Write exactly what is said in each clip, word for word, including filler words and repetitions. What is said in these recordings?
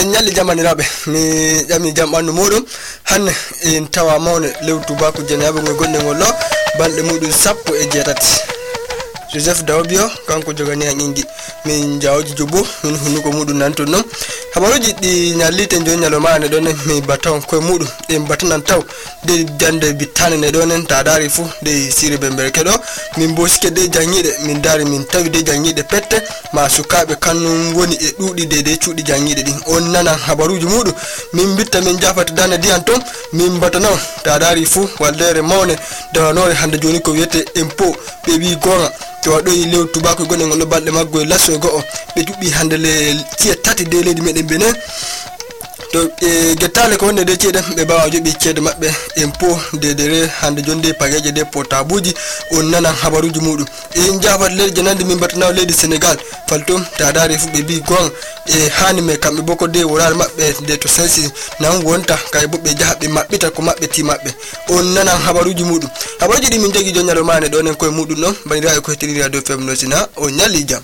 nyalli jamaniraɓe mi ƴami jam ɓandu muɗum hanne en tawa mawne lewru tubaku jenaɓe ngoy gonɗe ngol ɗo balɗe muɗum sappo e jeetati Joseph Dawbio kanko jogani an ingi min jawji jobbo min hunuko muɗum nanton non habaruji ɗi nyallite joni nyaloma ne ɗon mi bataw koye muɗum e batanan taw de jande bittane ne ɗon ta dari fu de sire bembere keɗo min bosike de jangiɗe min dari min tawi de jangiɗe pette ma sukaɓe kannum woni e ɗuɗi de de cuuɗi jangiɗe ɗin on nanan habaruji muɗum min bitta min jafata dane diyan ton min batanaw ta dari fu waldere mawne dawanore hande joni ko wiyete impôt ɓe wi gonga to waɗoyi lew tubako gonɗe ngol ɗo balɗe maggo e lasso e go'o ɓe juɓɓi hande le ci'e tati de leydi meɗen Benin to e gettale ko wonde de ceeɗen ɓe mbawa joɓi ceede maɓɓe impôt dedere hande jonde pagueje de portabuji on nanan habaruji muɗum en jafat leydi janande min mbatanaw leydi Sénégal falto ta dari fu ɓe mbi gonga e hani me kamɓe boko de worare maɓɓe de to sensi nan wonta kay bo ɓe jaha ɓe maɓɓita ko maɓɓe ti maɓɓe on nanan habaruji muɗum habaruji ɗi min jogui joni ñalawmane ɗonen koye muɗum ɗon bandira e ko hettiniri radio F M Nosina o ñalli jam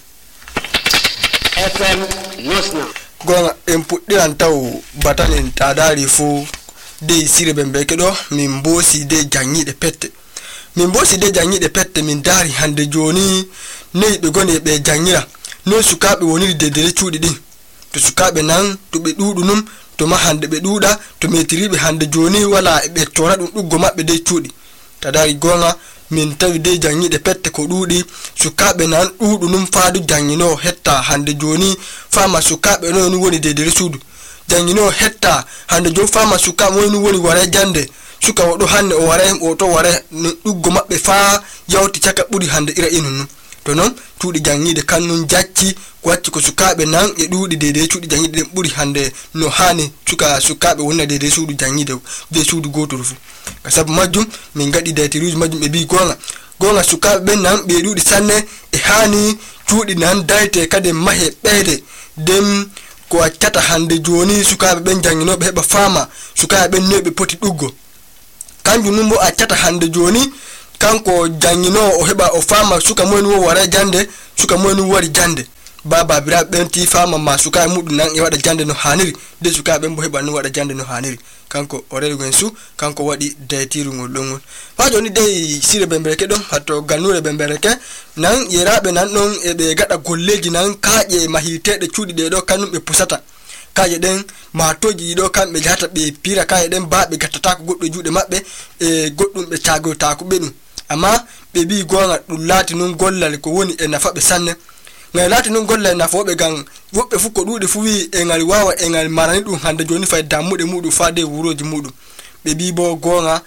F M Nosina gonga en puɗɗiran taw batan en ta dari fu de sire bembe keɗo min bosi de jangiɗe pette min bosi de jangiɗe pette min dari hande joni nei ɓe goni ɓe jangira no sukaɓe woniri dedere cuuɗi ɗin to sukaɓe nan to ɓe ɗuɗu num to ma hande ɓe ɗuɗa to metiriɓe hande joni wala ɓe tora ɗum ɗuggo maɓɓe de cuuɗi ta dari gonga min tawi de jangiɗe pette ko ɗuɗi sukaɓe nan ɗuɗu num faadu jangino hetta hande joni fama sukaɓe no ni woni dedere suudu jangino hetta hande joni fama sukaɓe woni woni wara jande suka woɗo hanne o wara o to wara ɗuggo maɓɓe fa yawti caka ɓuri hande ira inun num to non cuuɗi jangiɗe kannum jacci ko wacci ko sukaɓe nan e ɗuɗi dedere cuuɗi jangiɗe ɗen ɓuri hande no hani suka sukaɓe wonna dedere suudu jangiɗe de suudu gotoru fu ka sabu majjum min gaɗi daytiruji majjum ɓe mbi gonga gonga sukaɓe ɓen nan ɓe ɗuɗi sanne e hani cuuɗi nan dayte kadi mahe ɓeyde den ko accata hande joni sukaɓe ɓen janginoɓe heɓa fama sukaɓe ɓen noy ɓe poti ɗuggo kanjum num bo accata hande joni kanko janginowo o heɓa o fama suka moyni wo wara jande suka moyni wari jande baba biraɓe ɓen ti fama ma sukaɓe muɗum nan e waɗa jande no haniri de sukaɓe ɓen bo heɓa no waɗa jande no haniri kanko o rewgo en su kanko waɗi daytirugol ɗon ngol fa joni de sire bembereke ɗon hatto gannure bembereke nan yeraɓe nan ɗon eɓe gaɗa golleji nan kaaƴe mahiteɗe cuuɗi ɗe ɗo kannum ɓe pusata kaaƴe ɗen matoji ɗiɗo kamɓe jahata ɓe pira kaaƴe ɗen ba ɓe gattatako goɗɗo juuɗe maɓɓe e goɗɗum ɓe cagoytako ɓe ɗum amma ɓe mbi gonga ɗum laati nun gollal ko woni e nafa ɓe sanne ngal laati nun gollal e nafa woɓe gan woɓɓe fu ko ɗuuɗi fu wi e ngal wawa e ngal marani ɗum hande joni fay dammuɗe muɗum fa de wuroji muɗum ɓe mbi bo gonga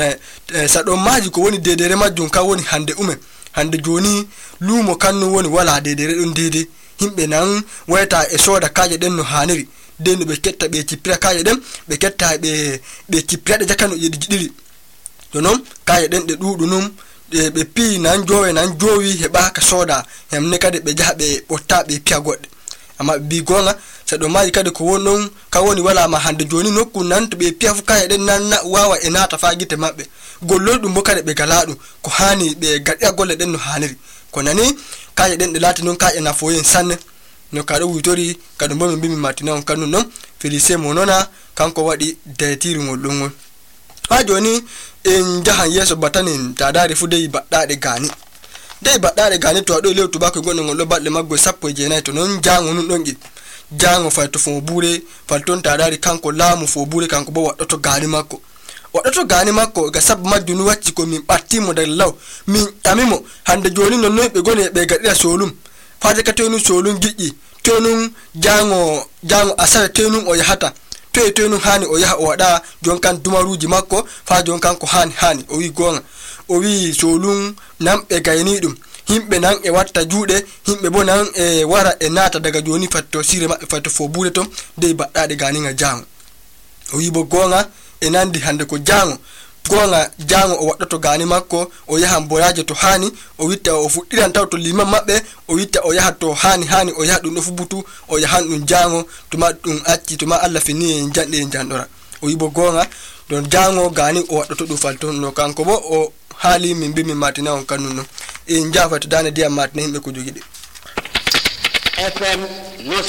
saɗon maji ko woni dedere majjum ka woni hande umen hande joni luumo kannum woni wala dedere ɗon dede himɓe nan wayta e sooda kaaje ɗen no haniri de no ɓe ketta ɓe cippira kaaje ɗen ɓe ketta ɓe ɓe cippiraɗe jakano yeɗi jiɗiri to noon kaaje ɗen ɗe ɗuuɗu num ɓe pi nan jowe nan jowi heɓa ka sooda hemne kadi ɓe jaha ɓe ɓotta ɓe piya goɗɗe amma ɓe mbi gonga saɗo maji kadi ko woni ɗon ka woni wala ma hande joni nokku nan to ɓe piya fu kaaje ɗen nan wawa e naata fa gite maɓɓe gollol ɗum bo kadi ɓe gala ɗum ko hani ɓe gaɗira golle ɗen no haniri ko nani kaaje ɗen ɗe laati noon kaaƴe nafoyen sanne no kaɗo witori kadi bo min mbi min martina on kannum noon Félicien Monona kanko waɗi daytirugol ɗon ngol ha joni en jahan yeso batanin ta dari fu dey baɗɗaɗe gani dey baɗɗaɗe gani to waɗo lew tubako gonɗe ngol ɗo balɗe maggo sappo e jeenayi to noon jango nun ɗon ƴi jango fay to fo buure fal ton ta dari kanko laamu fo buure kanko bo waɗɗoto gani makko waɗɗoto gani makko ga sabu majjum nu wacci ko min ɓattimo nder law min ƴamimo hande joni nonnoy ɓe goni ɓe gaɗira solum faade ka toynum solum giƴƴi toynum jango jango asawe toynum o yahata to e toynum hani o yaha o waɗa jon kan dumaruji makko fa jon kan ko hani hani o wi gonga o wi solum nan ɓe gayni ɗum himɓe nan e watta juuɗe himɓe bo nan e wara e naata daga joni fatto sire maɓɓe fatto fo buure ton dey baɗɗaɗe ganiga jango o wi bo gonga e nandi hande ko jango gonga jango o waɗɗoto gani makko o yahan boyaje to hani o witta o fuɗɗiran taw to liman maɓɓe o witta o yaha to hani hani o yaha ɗum ɗo fu butu o yahan ɗum jango tuma ɗum acci tuma Allah fini en janɗe en janɗora o wi bo gonga don jango gani o waɗɗoto ɗum falton no kanko bo o haali min mbi min matina on kannum non en jafata dane diyam matina himɓe ko jogiɗe F M Nosina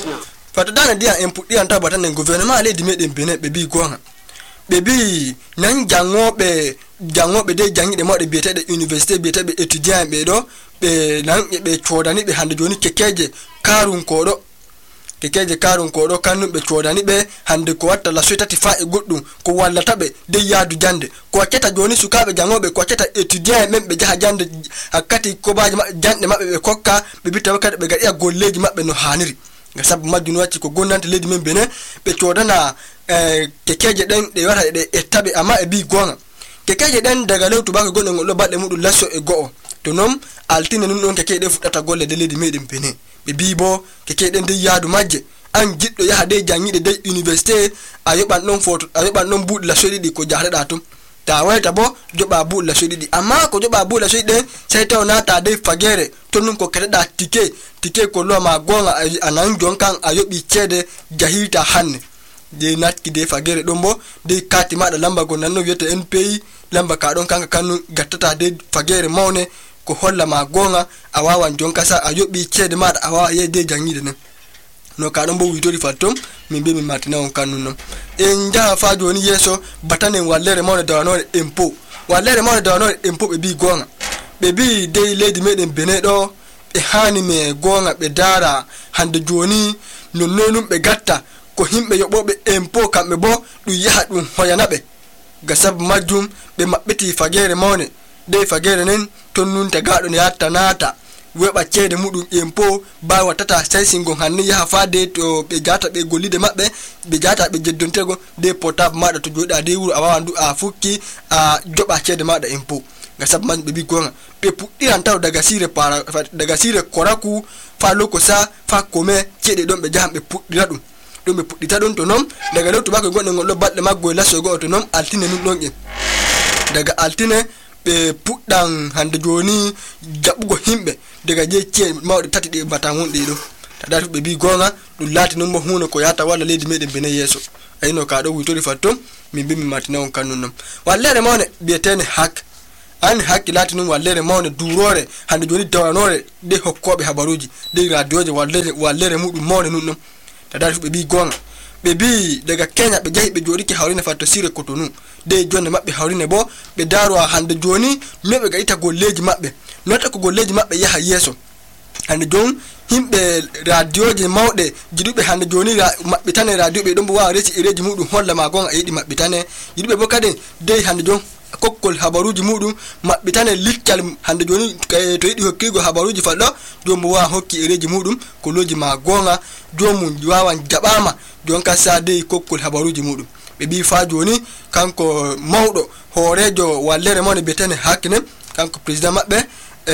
fata dana dia en puddi anta batane gouvernement leydi meden Benin be bi gonga be bi nan jangobe jangobe de jangide modde bietede université bietebe étudiant be do be nan be chodani be hande joni kekeje karun kodo kekeje karun kodo kanu be chodani be hande ko watta la soitati fa e goddum ko wallata be de yaadu jande ko keta joni sukabe jangobe ko keta étudiant men be jaha jande hakati ko baaji mabbe jande mabbe be kokka be bitta wakade be gadi golleji mabbe no haniri gasab majjun wacci ko gonnante leydi men Benin be chodana eh kekeje den de wara de ettabe ama e bi gonga kekeje den daga lewtu bako gondo ngol badde mudum lasso e go'o to nom altine nun don keke de fudata golle de leydi meden Benin be bibo keke den de yaadu majje an jiddo yaha de jangide de université ayoban non foto ayoban non buudi lasso didi ko jahreda tum ta wayta bo joba buudi lasso didi amma ko joba buudi lasso didi sai taw nata de fagere to nun ko kedda tike tike ko lo ma gonga anan jonkan ayobi cede jahita hanne de natki de fagere dombo de kati mada lamba go nanno wiete N P I lamba ka don kanka kanu gattata de fagere mawne ko holla ma gonga awawan jonka sa ayobi cede mada awa ye de jangide nen no ka don bo witori fatom min be mi martina on kanunno en jaha fa joni yeso batanen wallere mawne dawano empo wallere mawne dawano empo be bi gonga be bi de leydi meden Benin do e hani me gonga be dara hande joni nonnonum be gatta ko himbe yobobe empo kambe bo du yaha dum hoyanabe gasab majjum be mabbiti fagere mawne de fagere nen tonnun ta gado ne yatta nata weba cede mudum empo ba watata sai singon hanni yaha fade to be jata be golide mabbe be jata be jeddontego de portable mada to joda de wuro awawandu a fukki a joba cede mada empo gasab man be bi gonga be puddiran taw daga sire para daga sire koraku fa lokosa fa kome cede don be jahambe puddira dum dum be puddita don to nom daga lewtu bako gonde ngol badde maggo lasso go to nom altine nun don en daga altine be puddan hande joni jabugo himbe daga je cie mawde tati de batangun de do tada be bi gonga dum lati non mo huno ko yata wala leydi meden Benin yeso ayno ka do witori fattom min bi mi martina on kanunum wallere mawne bietene hak an hakki lati non wallere mawne durore hande joni tawanore de hokkobe habaruji de radioje wallere wallere mudum mawne nun tada be bi gonga be bi daga Kenya be jahi be jodi ki hawrine fatto sire Cotonou de jonne mabbe hawrine bo be daro hande joni mebe ga ita golleji mabbe nota ko golleji mabbe yaha yeso hande jon himbe radioje mawde jidube hande joni mabbe tane radio be don bo wa reci ereji mudum holla ma gonga yidi mabbe tane jidube bo kade de hande jon kokkol habaruji mudum mabbe tane likcal hande joni to yidi hokkigo habaruji faddo jombo wa hokki ereji mudum ko loji ma gonga jomun wawan jabama jonka sade kokkol habaruji mudum be bi fa joni kanko mawdo horejo wallere mon betene hakine kanko president mabbe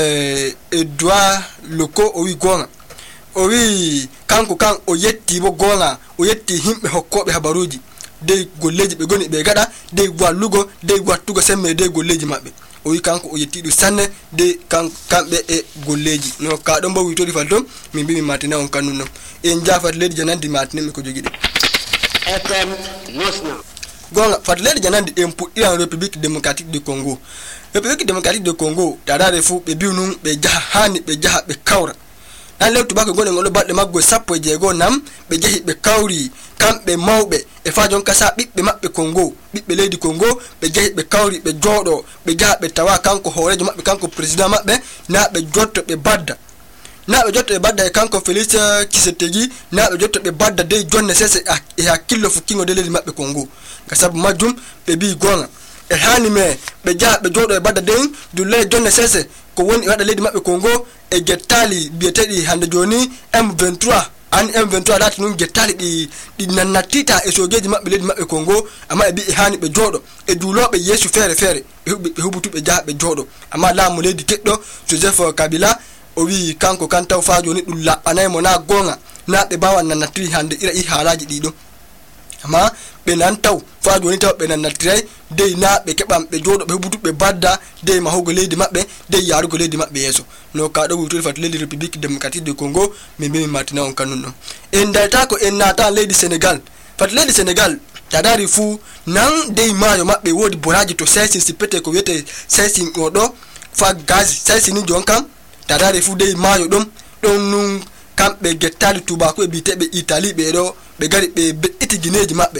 eh Edouard Loko o wi gonga o wi kanko kan o yetti bo gonga o yetti himbe hokkobe habaruji de golleji be goni be gada de wallugo de wattugo semme de golleji mabbe o wi kanko o yetti du sanne de kan kambe e golleji no ka don bo wi tori faldom min bi mi matina on kanunno en jafat ledi janandi matine mi ko jogide F M Nosna gonga fat ledi janandi en puɗɗiran République démocratique du Congo République démocratique du Congo dadare fu be biunu be jaha hani be jaha be kawra dan lewtu bako gonen ngol badde maggo sappo e jeego nam be jahi be kawri kambe mawbe e fa jon kasa bibbe mabbe Congo bibbe leydi Congo be jahi be kawri be jodo be jaha be tawa kanko horejo mabbe kanko president mabbe na be jotto be badda na be jotto be badda e kanko Félix Tshisekedi na be jotto be badda de jonne sese e hakillo fu kingo de leydi mabbe Congo kasabu majum be bi gonga e hani me be jaha be jodo e badda den dulle jonne sese ko woni wada leydi mabbe Congo e gettali bietedi hande joni M vingt-trois an M vingt-trois lati nun gettali di di nanatita e sojeji mabbe leydi mabbe Congo amma e bi e hani be jodo e dulobe yesu fere fere e hubutu be jaha be jodo amma laamu leydi keddo Joseph Kabila o wi kanko kan taw fa joni dum labbanay mo na gonga na be bawan nanatiri hande ira i halaji dido amma be nan taw fa joni taw be nanatiray de na be kebam be jodo be hubutu be badda de mahogo leydi mabbe de yarugo leydi mabbe yeso no ka do wutul fat leydi République démocratique du Congo me be matina on kanunno en data ko en nata leydi Sénégal fat leydi Sénégal tadari fu nan de mayo mabbe wodi boraji to sessi sipete ko wete sessi odo fa gaz sessi ni jonkam tadari fu de mayo dum don nun kamɓe gettali tubako e biteɓe Italie ɓe ɗo ɓe gari ɓe be'iti gineji maɓɓe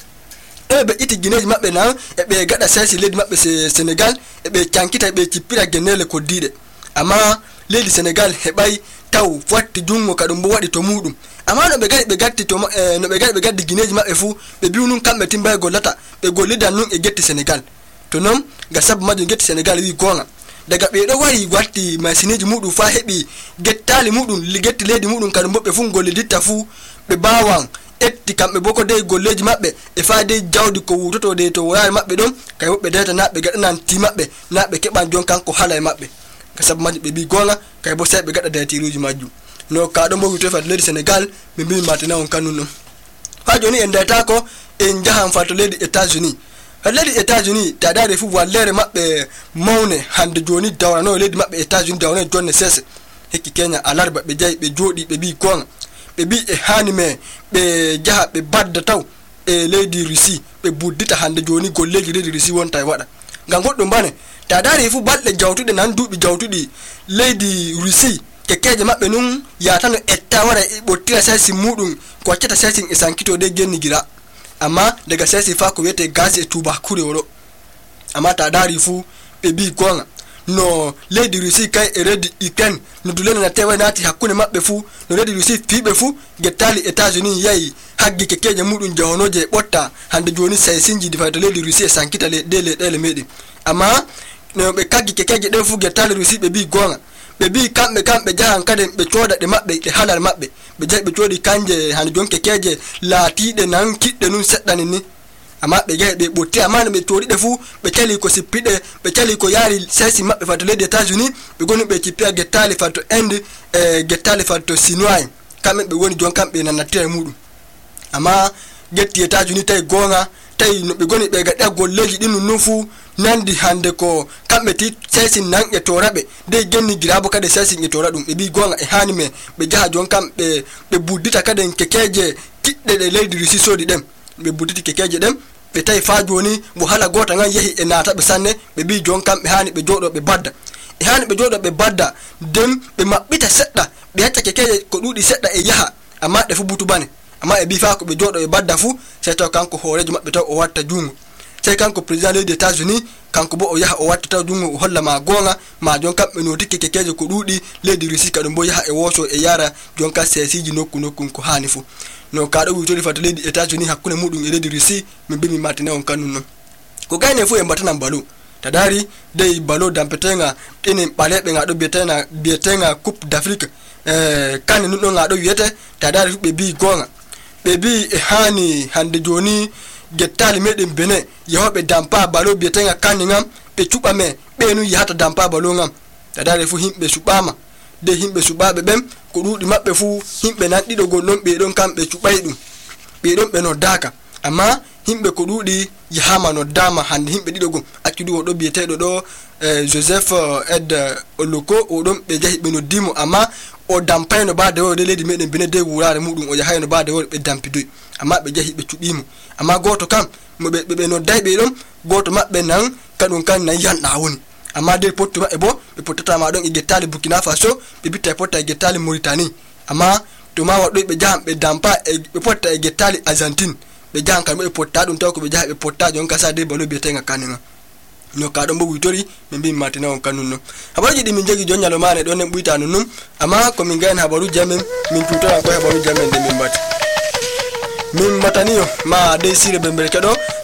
e ɓe iti gineji maɓɓe nan e ɓe gaɗa sesi leydi maɓɓe Sénégal e ɓe cankita ɓe cippira genele koddiɗe amma leydi Sénégal heɓay taw fatti jungo ka ɗum bo waɗi to muɗum amma no ɓe gari ɓe gatti to eh, no ɓe gari ɓe gaddi gineji maɓɓe fu ɓe bi'u nun kamɓe timbay gollata ɓe gollidan nun e getti Sénégal to non ga sabu majum getti Sénégal wi gonga daga ɓe ɗo wari watti masineji muɗum fa heɓi gettali muɗum getti leydi muɗum kadum bo ɓe fu golliditta fu ɓe bawan etti kamɓe bo ko dey golleji maɓɓe e fa dey jawdi ko wutoto de to woyare maɓɓe ɗon kay woɓɓe deta na ɓe gaɗanan ti maɓɓe na ɓe keɓan jon kanko hala e maɓɓe ka sabu majum ɓe bi gonga kay bo sai ɓe gaɗa daytiruji majum no ka ɗon bo wito fat leydi Sénégal ɓe mbi matina on kanun ɗon ha joni en dayta ko en jahan fato leydi États-Unis leydi États-Unis ta dari fu wallere maɓɓe mawne hande joni dawrano leydi maɓɓe États-Unis dawrano jonne sese hekki Kenya alarba ɓe jayi ɓe jooɗi ɓe bi gonga ɓe bi e hani me ɓe jaha ɓe badda taw e leydi Russie ɓe buddita hande joni golleji leydi Russie wonta e waɗa ngam goɗɗum bane ta dari fu balɗe jawtuɗe nan duuɓi jawtuɗi leydi Russie kekeje maɓɓe nun yatano etta wara e ɓottira sesi muɗum ko waccata sesin e sankitode genni gira amma daga sesi fa ko wiyete gaz e tubakure oɗo amma ta dari fu ɓe bi gonga no leydi Russie kay e leydi Ukraine no dulene na tewa nati hakkunde maɓɓe fu no leydi Russie fiɓe fu gettali États-Unis yayi haggi kekeje muɗum jahonoje e ɓotta hande joni saysinji di fayto leydi Russie e sankita le de leɗele meɗen amma no ɓe kaggi kekeje ɗen fu gettali Russie ɓe bi gonga ɓe bi kamɓe kamɓe jahan kaden ɓe cooda ɗe maɓɓe ɗe halal maɓɓe ɓe jahi ɓe coodi kanje hande jon kekeje laatiɗe nan kiɗɗe nun seɗɗani ni amma ɓe jahi ɓe ɓotti amma no ɓe coodiɗe fu ɓe cali ko sippiɗe ɓe cali ko yaari sesi maɓɓe fato leydi États-Unis ɓe goni ɓe cippiya gettali fato Inde e gettali fato Chinois en kamɓe ɓe woni jon kamɓe nanattira e muɗum amma getti États-Unis tawi gonga tawi no ɓe goni ɓe gaɗiya golleji ɗin nun fu nandi hande ko kamɓe ti sesin nan e toraɓe dey genni girabo kade sesin e tora ɗum ɓe bi gonga e hani me ɓe jaha jon kamɓe ɓe buddita kaden kekeje kiɗɗe ɗe leydi Russie sodi ɗen ɓe budditi kekeje ɗen ɓe tawi fa joni mo hala gota ngan yehi e nataɓe sanne ɓe bi jon kamɓe hani ɓe jooɗo ɓe badda e hani ɓe jooɗo ɓe badda nden ɓe maɓɓita seɗɗa ɓe hacca kekeje ko ɗuɗi seɗɗa e yaha amma ɗe fu butu bane amma e bi fa ko ɓe jooɗo ɓe badda fu sey taw kanko hoorejo maɓɓe taw o watta jungo sey kanko président leydi États-Unis kanko bo o yaha o watta taw jungo o holla ma gonga ma jon kamɓe no tikki kekeje ko ɗuɗi leydi Russie kaɗum bo yaha e woso e yara jon ka sesiji nokku nokku ko hani fu no ka ɗo witori fato leydi États-Unis hakkunde muɗum e leydi Russie min bi mi matine on kanun non ko gayne fu e mbatanan balo ta dari dey balo dampetenga ɗinen ɓaleɓe nga ɗo biyetenga biyetenga coupe d'Afrique eh kane nun ɗo nga ɗo wiyete ta dari fu ɓe bi gonga ɓe bi e hani hande joni gettali meɗen Benin yahoɓe dampa balo biyetenga kani ngam ɓe cuɓa me ɓe nu yahata dampa balo ngam ta dari fu himɓe suɓama de himɓe suɓaɓe ɓen ko ɗuɗi maɓɓe fu himɓe nan ɗiɗo gon ɗon ɓe ɗon kamɓe cuɓay ɗum ɓe ɗon ɓe noddaka amma himɓe ko ɗuɗi yahama noddama hande himɓe ɗiɗo gon accudu oɗo biyeteɗo ɗo eh, Joseph Ed Oloko oɗon ɓe jahi ɓe noddimo amma o dampayno bade o de leydi meɗen Benin de wurare muɗum o yahayno bade o ɓe dampidoy amma ɓe jahi ɓe cuɓimo amma goto kam mo ɓe ɓe nodday ɓe ɗon goto maɓɓe nan kaɗum kan nan yanɗa woni amma de pottu maɓɓe bo ɓe pottatama ɗon e gettali Burkina Faso ɓe bitta e potta e gettali Mauritanie amma to ma waɗɗoy ɓe jahan ɓe dampa e ɓe potta e gettali Argentine ɓe jahan kan ɓe potta ɗum taw ko ɓe jaha ɓe potta jon kasa de balo biyetenga kaninga no ka ɗon bo witori min mbi matina on kanun non habaruji ɗi min jogi jon ñalomane ɗon en ɓuyta non num amma ko min gayen habaruji amen min tutoran ko habaruji amen de min mbati min mataniyo ma dey sire bembere keɗo